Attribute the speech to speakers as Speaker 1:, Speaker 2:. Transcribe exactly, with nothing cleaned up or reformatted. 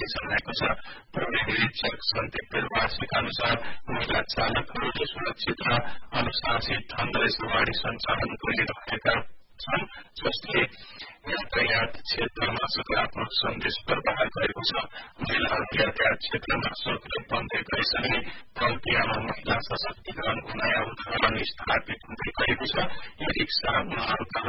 Speaker 1: पनि जनाएको छ। प्रहरी निरीक्षक सन्दीप बेलवासीका अनुसार महिला चालकहरूले सुरक्षित र अनुशासित ढंगले सवारी सञ्चालन गरिरहेका छन्, जसले यातायात क्षेत्रमा सकारात्मक सन्देश प्रवाह गरेको छ। महिलाहरू यातायात क्षेत्रमा सक्रिय बन्दै गएसँगै प्रक्रियामा महिला सशक्तिकरणको नयाँ उदाहरण स्थापित हुँदै गएको छ। यो रिक्सा उहाँहरूका